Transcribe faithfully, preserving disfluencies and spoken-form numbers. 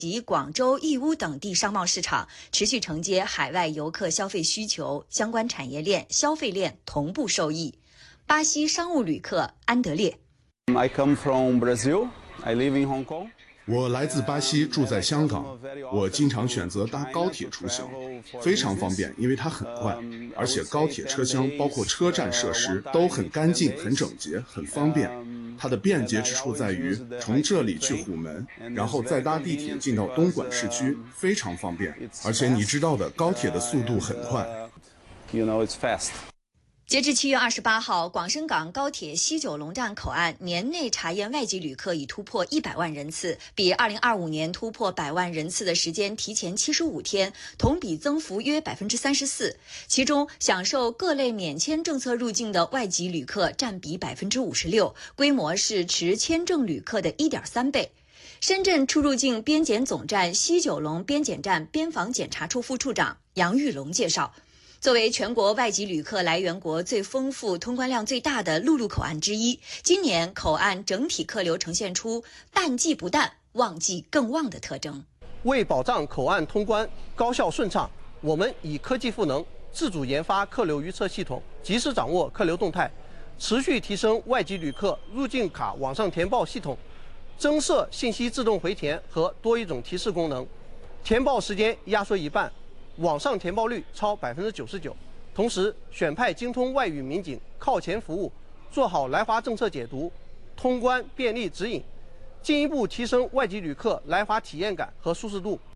及广州、义乌等地商贸市场，持续承接海外游客消费需求，相关产业链、消费链同步受益。巴西商务旅客安德烈 I come from Brazil. I live in Hong Kong. 我来自巴西，住在香港。我经常选择搭高铁出行，非常方便，因为它很快，而且高铁车厢包括车站设施都很干净、很整洁、很方便。它的便捷之处在于，从这里去虎门，然后再搭地铁进到东莞市区，非常方便。而且你知道的，高铁的速度很快。 You know, it's fast. 截至七月二十八号，广深港高铁西九龙站口岸年内查验外籍旅客已突破一百万人次，比二零二五年突破百万人次的时间提前七十五天，同比增幅约百分之三十四。其中，享受各类免签政策入境的外籍旅客占比百分之五十六，规模是持签证旅客的一点三倍。深圳出入境边检总站西九龙边检站边防检查处副处长杨玉龙介绍。作为全国外籍旅客来源国最丰富、通关量最大的陆路口岸之一，今年口岸整体客流呈现出淡季不淡、旺季更旺的特征。 为保障口岸通关高效顺畅，我们以科技赋能，自主研发客流预测系统，及时掌握客流动态，持续提升外籍旅客入境卡网上填报系统，增设信息自动回填和多一种提示功能，填报时间压缩一半。网上填报率超百分之九十九，同时选派精通外语民警靠前服务，做好来华政策解读、通关便利指引，进一步提升外籍旅客来华体验感和舒适度。